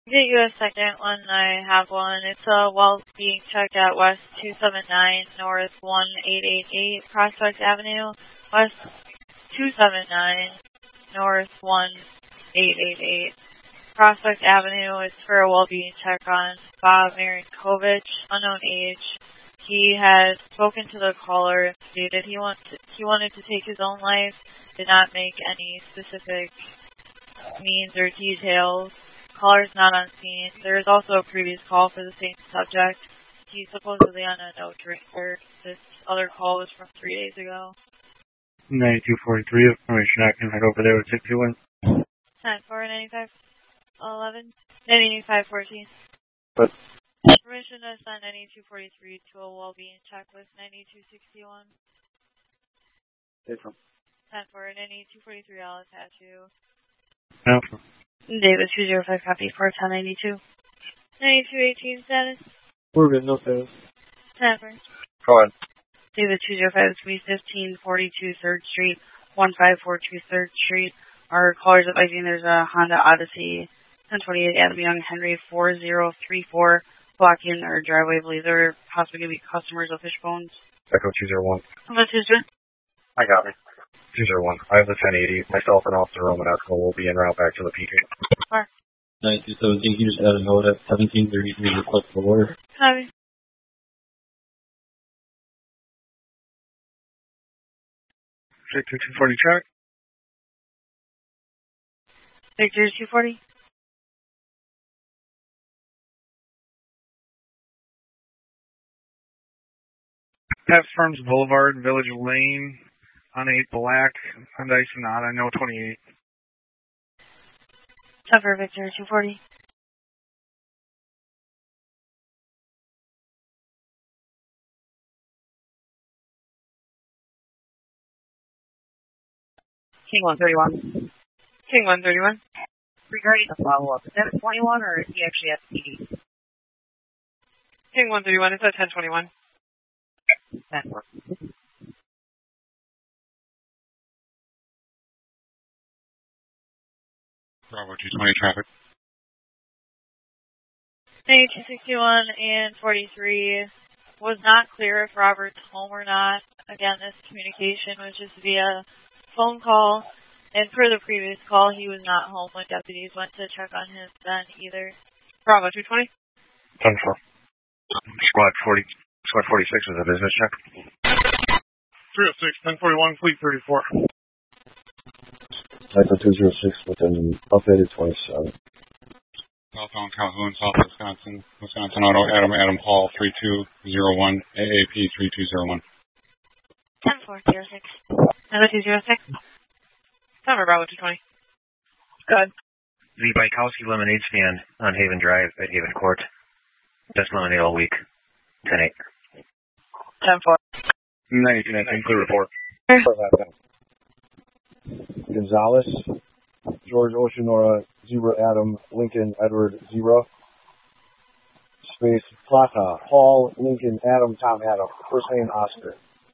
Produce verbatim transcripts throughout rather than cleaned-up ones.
Get you a second when I have one. It's a well being checked at West two seventy-nine, North one eight eight eight, Prospect Avenue, West two seventy-nine, North one eight eight eight, Prospect Avenue. It's for a well-being check on Bob Marinkovich, unknown age. He had spoken to the caller, stated he, want to, he wanted to take his own life, did not make any specific means or details. Caller's not on scene. There is also a previous call for the same subject. He's supposedly on a no drinker. This other call was from three days ago. ninety-two forty-three, information I can head over there with six two one. ten four ninety-five eleven ninety-five fourteen. What? Permission to send ninety-two forty-three to a well-being checklist ninety-two sixty-one. Yes, ma'am. ten four ninety-two forty-three, I'll attach you. No. David two zero five, copy for ten ninety-two. ninety-two eighteen status. We're good, no status. ten four. Go on. David two zero five, three fifteen forty-two third Street, one five four two third Street. Our callers advising there's a Honda Odyssey ten twenty-eight Adam Young Henry four zero three four blocking our driveway. I believe they're possibly going to be customers of Fishbones. Echo two zero one. What's his name? I got me. two zero one. I have the ten eighty. Myself and Officer Romanesco will be en route back to the P J. Where? ninety-two seventeen, you just add a note at seventeen thirty-three, request for order. Copy. Victor two forty check. Victor two forty. Pest Farms Boulevard, Village Lane, on eight black, Hyundai Sonata, no twenty-eight. Cover Victor two forty. King one thirty-one. King one thirty-one. Regarding the follow-up, is that a twenty-one or is he actually at P D? King one thirty-one, it's at ten twenty-one. That works. Bravo two twenty traffic. ninety-two sixty-one and forty-three. Was not clear if Robert's home or not. Again, this communication was just via phone call. And per the previous call, he was not home when deputies went to check on him then either. Bravo two twenty. ten four. Squad forty. Squad forty-six is a business check. three oh six, ten forty-one, Fleet thirty-four. Echo two zero six with an updated twenty-seven. Southbound Calhoun, South Wisconsin, Wisconsin Auto, Adam, Adam Paul, three two zero one, A A P three two zero one. ten four zero six. Number two zero six. Cover Bravo two twenty. Good. The Bykowski Lemonade stand on Haven Drive at Haven Court. Just lemonade all week. ten eight. ten four. ninety-two nineteen, clear report. Gonzalez, George Oceanora, Zebra Adam, Lincoln Edward Zebra. Space Plata, Paul, Lincoln, Adam, Tom, Adam. First name Oscar.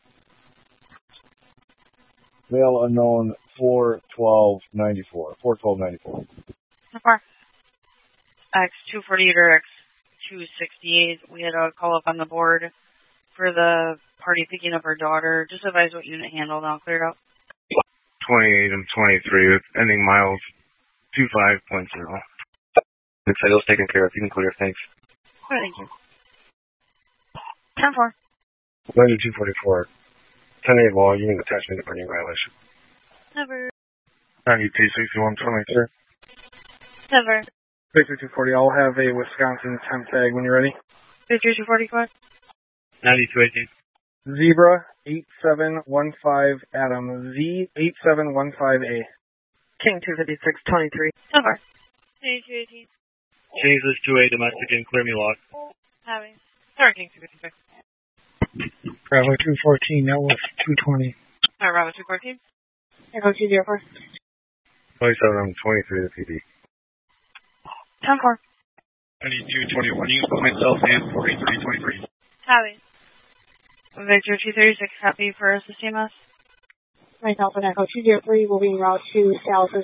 Male unknown, four twelve ninety-four. four twelve ninety-four. So far. X two forty-eight or X two sixty-eight. We had a call up on the board for the party picking up her daughter. Just advise what unit handled and I'll clear it out. twenty-eight and twenty-three, ending miles two five point zero. Looks like it was taken care of. You can clear. Thanks. Oh, thank you. ten four. ninety-two forty-four. ten eight law, unit attachment to burning violation. Never. ninety-two sixty-one twenty-three. Never. Victor two forty, I'll have a Wisconsin temp tag when you're ready. Victor two forty, correct? ninety-two eighteen. Zebra eight seven one five Adam, Z eight seven one five A. King two fifty-six twenty-three. Cover. ninety-two eighteen. Jesus two eight domestic and clear me log. Having. Sorry, King two fifty-six. Bravo two fourteen, that was two twenty. Sorry, Bravo two fourteen. Echo two zero four. twenty-seven twenty-three to P D. ten four. ninety-two twenty-one, you can put myself in forty-three twenty-three. Having. Victor two thirty-six, copy for assisting us. Myself and Echo two zero three will be en route to South